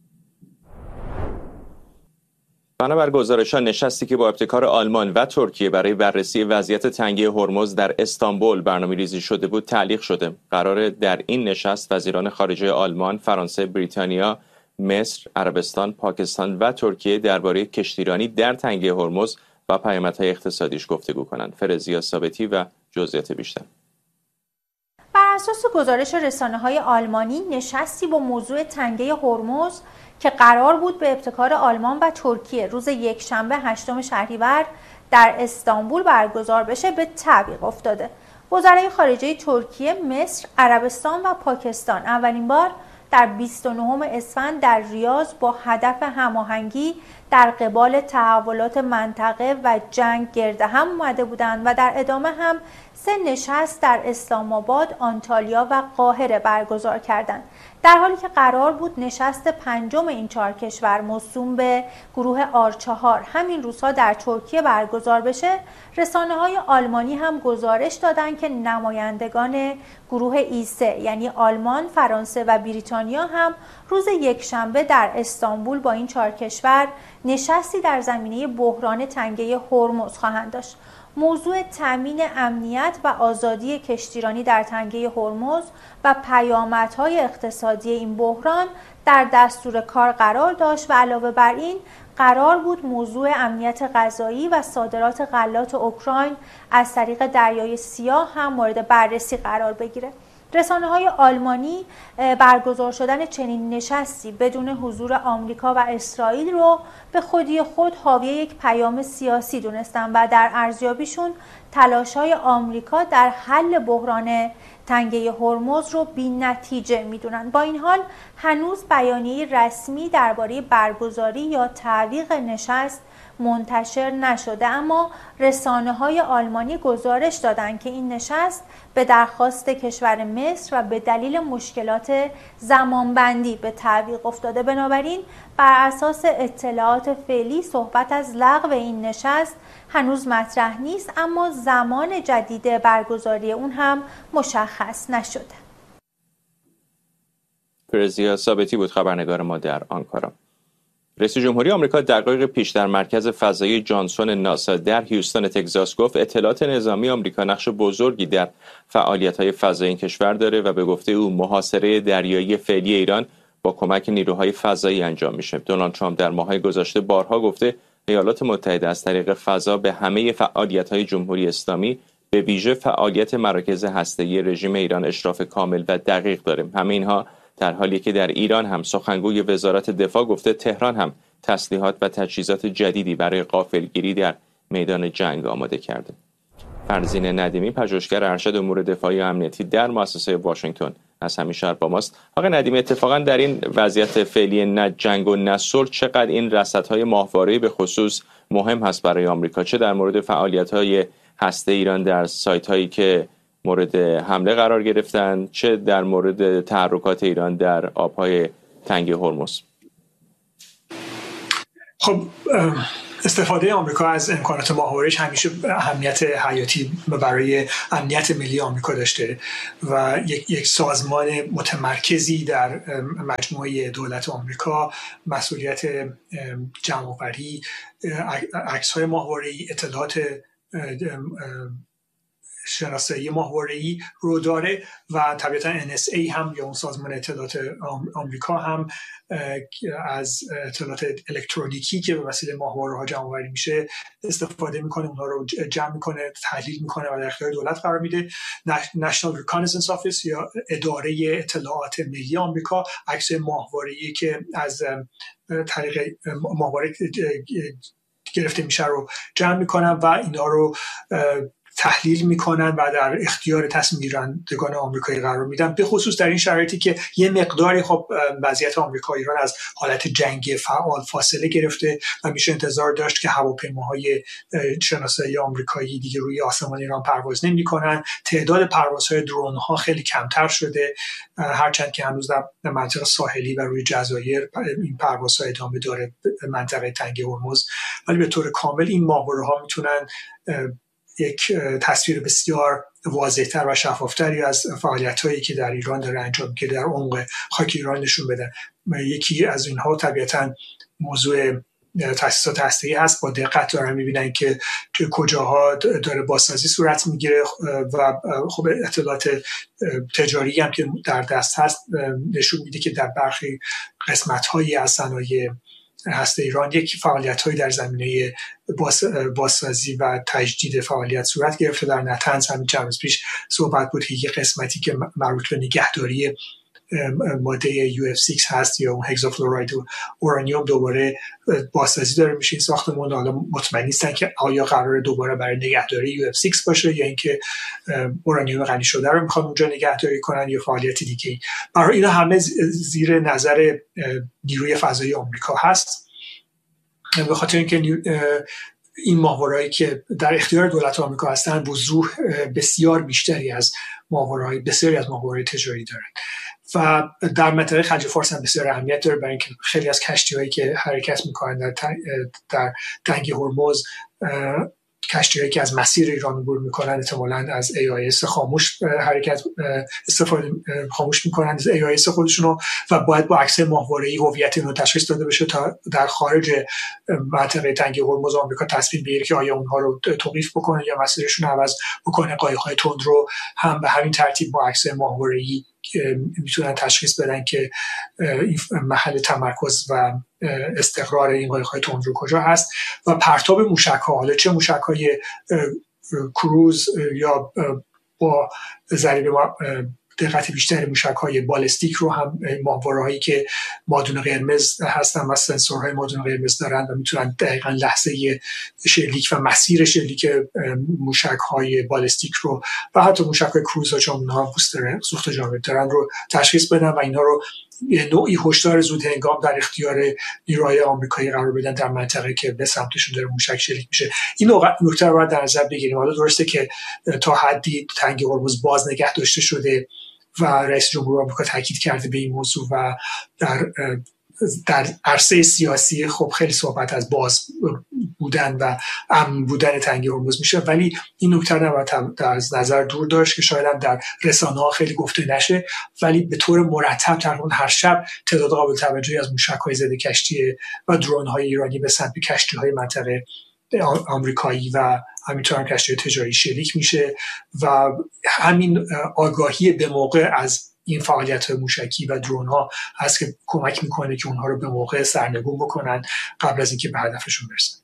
[SPEAKER 1] بنابر گزارش‌ها نشستی که با ابتکار آلمان و ترکیه برای بررسی وضعیت تنگه هرمز در استانبول برنامه‌ریزی شده بود تعلیق شده. قرار در این نشست وزیران خارجه آلمان، فرانسه، بریتانیا، مصر، عربستان، پاکستان و ترکیه درباره کشتیرانی در تنگه هرمز و پیامدهای اقتصادیش گفتگو کنند. فرزیا ثابتی و جزئیات بیشتر.
[SPEAKER 8] بر اساس گزارش رسانه‌های آلمانی، نشستی با موضوع تنگه هرمز که قرار بود به ابتکار آلمان و ترکیه روز یکشنبه 8 شهریور در استانبول برگزار بشه به تعویق افتاده. وزرای خارجه ترکیه، مصر، عربستان و پاکستان اولین بار در 29 اسفند در ریاض با هدف هماهنگی در قبال تحولات منطقه و جنگ گرد هم اومده بودند و در ادامه هم 3 نشست در اسلام آباد، آنتالیا و قاهره برگزار کردند. در حالی که قرار بود نشست 5 این 4 کشور موسوم به گروه آر4 همین روزها در ترکیه برگزار بشه، رسانه‌های آلمانی هم گزارش دادند که نمایندگان گروه E3 یعنی آلمان، فرانسه و بریتانیا هم روز یکشنبه در استانبول با این 4 کشور نشستی در زمینه بحران تنگه هرمز خواهند داشت. موضوع تامین امنیت و آزادی کشتیرانی در تنگه هرمز و پیامدهای اقتصادی این بحران در دستور کار قرار داشت و علاوه بر این قرار بود موضوع امنیت غذایی و صادرات غلات اوکراین از طریق دریای سیاه هم مورد بررسی قرار بگیره. رسانه‌های آلمانی برگزار شدن چنین نشستی بدون حضور آمریکا و اسرائیل رو به خودی خود حاوی یک پیام سیاسی دونستن و در ارزیابیشون تلاش‌های آمریکا در حل بحران تنگه هرمز رو بی‌نتیجه میدونن. با این حال هنوز بیانیه رسمی درباره برگزاری یا تعویق نشست منتشر نشده، اما رسانه‌های آلمانی گزارش دادند که این نشست به درخواست کشور مصر و به دلیل مشکلات زمانبندی به تعویق افتاده. بنابراین بر اساس اطلاعات فعلی صحبت از لغو این نشست هنوز مطرح نیست، اما زمان جدید برگزاری اون هم مشخص نشده.
[SPEAKER 1] فرزیا ثابتی بود خبرنگار ما در آنکارا. رئیس جمهوری آمریکا دقایق پیش در مرکز فضایی جانسون ناسا در هیوستن تگزاس گفت اطلاعات نظامی آمریکا نقش بزرگی در فعالیت‌های فضایی این کشور داره و به گفته او محاصره دریایی فعلی ایران با کمک نیروهای فضایی انجام میشه. دونالد ترامپ در ماه‌های گذشته بارها گفته ایالات متحده از طریق فضا به همه فعالیت‌های جمهوری اسلامی به ویژه فعالیت مراکز هسته‌ای رژیم ایران اشراف کامل و دقیق داره. همه اینها در حالی که در ایران هم سخنگوی وزارت دفاع گفته تهران هم تسلیحات و تجهیزات جدیدی برای غافلگیری در میدان جنگ آماده کرده. فرزین ندیمی پژوهشگر ارشد امور دفاعی و امنیتی در مؤسسه واشنگتن از همین شهر با ماست. آقای ندیمی، اتفاقا در این وضعیت فعلی نه جنگ و نه صلح چقدر این رصدهای ماهواره‌ای به خصوص مهم هست برای آمریکا، چه در مورد فعالیت‌های هسته ایران در سایت‌هایی که مورد حمله قرار گرفتن، چه در مورد تحرکات ایران در آبهای تنگ هرمز؟
[SPEAKER 9] خب استفاده آمریکا از امکانات ماهواره‌ایش همیشه اهمیت حیاتی برای امنیت ملی آمریکا داشته و یک سازمان متمرکزی در مجموعه دولت آمریکا مسئولیت جمع‌آوری عکس‌های ماهواره‌ای، اطلاعات شناسایی ماهواره‌ای رو داره و طبیعتا NSA هم یا اون سازمان اطلاعات آمریکا هم از اطلاعات الکترونیکی که به وسیله ماهواره‌ها جمع آوری میشه استفاده میکنه، اونها رو جمع میکنه، تحلیل میکنه و در اختیار دولت قرار میده. National Reconnaissance Office یا اداره اطلاعات ملی آمریکا عکس ماهواره‌ای که از طریق ماهواره گرفته میشه رو جمع میکنن و اینا رو تحلیل میکنن و در اختیار تصمیم گیرندگان آمریکایی قرار میدن، به خصوص در این شرایطی که یه مقداری خب وضعیت آمریکا ایران از حالت جنگ فعال فاصله گرفته و میشه انتظار داشت که هواپیماهای شناسایی آمریکایی دیگه روی آسمان ایران پرواز نمیکنن. تعداد پروازهای درون ها خیلی کمتر شده، هرچند که هنوز در منطقه ساحلی و روی جزایر این پروازها ادامه داره منطقه تنگ هرمز، ولی به طور کامل این ماهواره‌ها میتونن یک تصویر بسیار واضح‌تر و شفافتری از فعالیت‌هایی که در ایران داره انجام میشه در عمق خاک ایران نشون بدن. یکی از اینها طبیعتاً موضوع تاسیسات هسته‌ای هست. با دقت دارن می‌بینن که کجاها داره بازسازی صورت میگیره و خب اطلاعات تجاری هم که در دست هست نشون میده که در برخی قسمت‌هایی از صنایع هسته ایران یک فعالیت‌هایی در زمینه بازسازی و تجدید فعالیت صورت گرفته. در نتنز همین چند روز پیش صحبت بود که یک قسمتی که مربوط به نگهداری ماده UF6 هست یا اون هگزافلوراید و اورانیوم دوباره بازسازی داره میشه این ساختمان. حالا مطمئن نیستن که آیا قراره دوباره برای نگهداری UF6 باشه یا اینکه اورانیوم غنی شده رو میخوان اونجا نگهداری کنن یا فعالیت دیگه. برای اینا همه زیر نظر نیروی فضایی آمریکا هست، به خاطر اینکه این ماهوارهایی که در اختیار دولت آمریکا هستن وضوح بسیار بیشتری از بسیاری از ماهواره‌های تجاری دارن و در منطقه خلیج فارس هم بسیار اهمیت داره، برای اینکه خیلی از کشتی‌هایی که حرکت می‌کنن در تنگ هرمز، کشتی‌هایی که از مسیر ایران عبور می‌کنن احتمالاً از AIS خاموش خاموش می‌کنن از AIS خودشونو و باید با عکس ماهواره‌ای هویت اینو تشخیص داده بشه تا در خارج منطقه تنگ هرمز آمریکا تصمیم بگیره که آیا اونها رو توقیف بکنه یا مسیرشون رو عوض بکنه. قایق‌های تندرو هم به همین ترتیب با عکس ماهواره‌ای میتونن تشخیص بدن که این محل تمرکز و استقرار این قایق‌های تندرو کجا هست و پرتاب موشک‌ها، حالا چه موشک‌های کروز یا با ضریب دقت بیشتر موشک‌های بالستیک رو هم، ماهواره‌هایی که مادون قرمز هستن و سنسورهای مادون قرمز دارن و میتونن دقیقاً لحظه شلیک و مسیر شلیک موشک‌های بالستیک رو و حتی موشک‌های کروز چون اونها بوستر سوخت جامد دارن رو تشخیص بدن و اینا رو یه نوعی هشدار زود هنگام در اختیار نیروهای آمریکایی قرار بدن در منطقه که به سمتشون داره موشک شلیک میشه. این نکته رو در نظر بگیریم. حالا درسته که تا حدی تنگه هرمز باز نگه داشته شده و رئیس جمهور آمریکا تاکید کرده به این موضوع و در عرصه سیاسی خب خیلی صحبت از باز بودن و امن بودن تنگه هرمز میشه، ولی این نکته نباید از نظر دور داشت که شاید هم در رسانه‌ها خیلی گفته نشه، ولی به طور مرتب تقریبا هر شب تعداد قابل توجهی از موشک‌های ضد کشتی و درون‌های ایرانی به سمت کشتی‌های منطقه آمریکایی و همینطور هم کشتی تجاری شلیک میشه و همین آگاهی به موقع از این فعالیت موشکی و درون ها هست که کمک میکنه که اونها رو به موقع سرنگون بکنن قبل از اینکه به هدفشون برسن.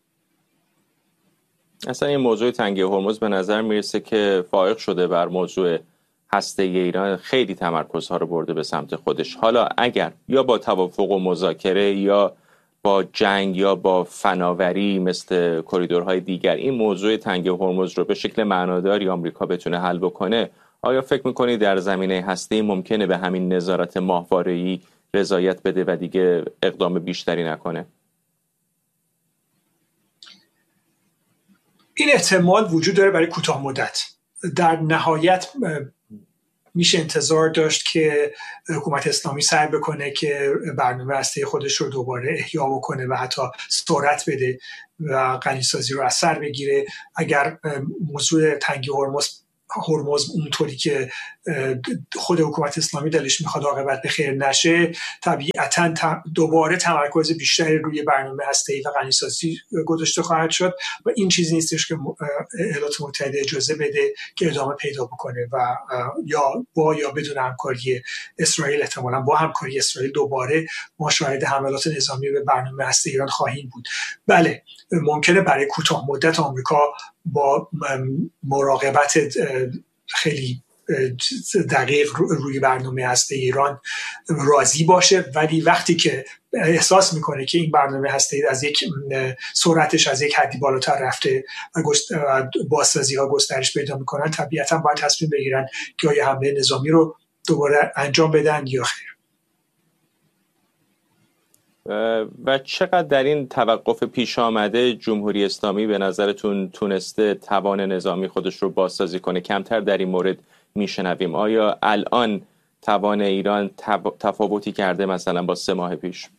[SPEAKER 1] اصلا این موضوع تنگه هرمز به نظر میرسه که فائق شده بر موضوع هسته ایران، خیلی تمرکزها رو برده به سمت خودش. حالا اگر یا با توافق و مذاکره یا با جنگ یا با فناوری مثل کریدورهای دیگر این موضوع تنگه هرمز رو به شکل معناداری آمریکا بتونه حل بکنه، آیا فکر میکنید در زمینه هسته‌ای ممکنه به همین نظارت ماهواره‌ای رضایت بده و دیگه اقدام بیشتری نکنه؟
[SPEAKER 9] این احتمال وجود داره برای کوتاه مدت. در نهایت میشه انتظار داشت که حکومت اسلامی سعی بکنه که برنامه هسته‌ای خودش رو دوباره احیا بکنه و حتی سرعت بده و غنیسازی رو از سر بگیره. اگر موضوع تنگه هرمز اونطوری که خود حکومت اسلامی دلش میخواد عاقبت به خیر نشه، طبیعتاً دوباره تمرکز بیشتری روی برنامه هسته‌ای و غنیسازی گذاشته خواهد شد و این چیزی نیستش که ایالات متحده اجازه بده که ادامه پیدا بکنه و یا بدون همکاری اسرائیل، احتمالاً با همکاری اسرائیل دوباره ما شاهد حملات نظامی به برنامه هسته ایران خواهیم بود. بله، ممکنه برای کوتاه مدت آمریکا با مراقبت خیلی دقیق روی برنامه هسته ایران راضی باشه، ولی وقتی که احساس میکنه که این برنامه هسته از یک سرعتش از یک حدی بالاتر رفته و بازسازی ها گسترش پیدا میکنن، طبیعتا باید تصمیم بگیرن که آیا حمله نظامی رو دوباره انجام بدن یا خیر.
[SPEAKER 1] و چقدر در این توقف پیش آمده جمهوری اسلامی به نظرتون تونسته توان نظامی خودش رو بازسازی کنه؟ کمتر در این مورد میشنویم. آیا الان توان ایران تفاوتی کرده مثلا با 3 ماه پیش؟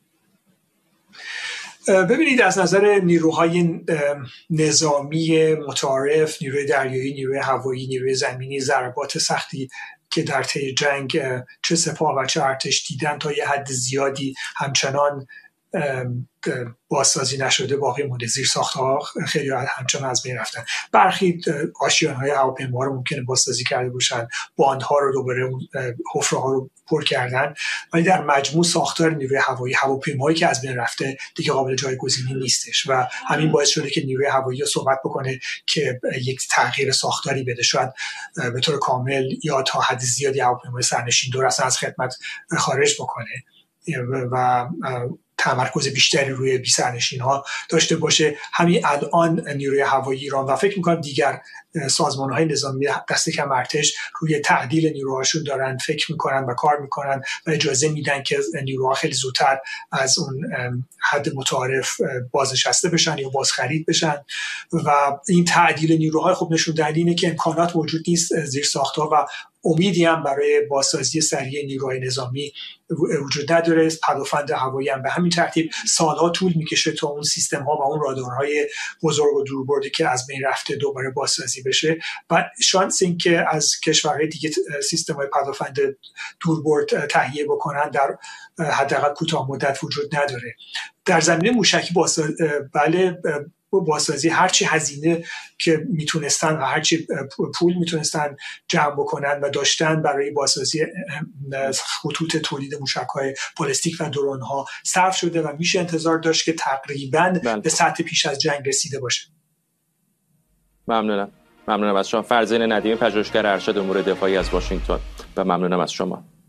[SPEAKER 9] ببینید، از نظر نیروهای نظامی متعارف، نیروی دریایی، نیروی هوایی، نیروی زمینی، ضربات سختی که در طی جنگ چه سپاه و چه ارتش دیدن تا یه حد زیادی همچنان بازسازی نشده باقی مونده. زیرساخت‌ها خیلی همچنان از بین رفتن. برخی آشیان‌های هواپیما رو ممکنه بازسازی کرده باشن، باندها رو دوباره حفره‌ها رو پر کردن، ولی در مجموع ساختار نیروی هوایی، هواپیمایی که از بین رفته دیگه قابل جایگزینی نیستش و همین باعث شده که نیروی هوایی رو صحبت بکنه که یک تغییر ساختاری بده. شاید به طور کامل یا تا حد زیادی هواپیمای سرنشین دور از خدمت خارج بکنه و تمرکز بیشتری روی بی‌سرنشین ها داشته باشه. همین الان نیروی هوایی ایران و فکر می‌کنم دیگر سازمان‌های نظامی دست کم ارتش روی تعدیل نیروهاشون دارن فکر می‌کنن و کار می‌کنن و اجازه میدن که نیروها خیلی زودتر از اون حد متعارف بازنشسته بشن یا بازخرید بشن و این تعدیل نیروها خب نشون دهنده اینه که امکانات موجود نیست زیرساخت‌ها و امیدی هم برای بازسازی سریع نیروهای نظامی وجود نداره. پدافند هوایی هم به همین ترتیب سالها طول میکشه تا اون سیستم ها و اون رادارهای بزرگ و دوربردی که از بین رفته دوباره بازسازی بشه و شانس این که از کشورهای دیگه سیستم های پدافند دوربرد تهیه بکنن در حداقل کوتاه مدت وجود نداره. در زمینه موشکی بازسازی هرچی هزینه که میتونستن و هرچی پول میتونستن جمع بکنن و داشتن برای بازسازی خطوط تولید موشک‌های بالستیک و درون‌ها صرف شده و میشه انتظار داشت که تقریباً به سطح پیش از جنگ رسیده باشه.
[SPEAKER 1] ممنونم ممنونم از شما. فرزین ندیمی، پژوهشگر ارشد امور دفاعی از واشنگتن، و ممنونم از شما.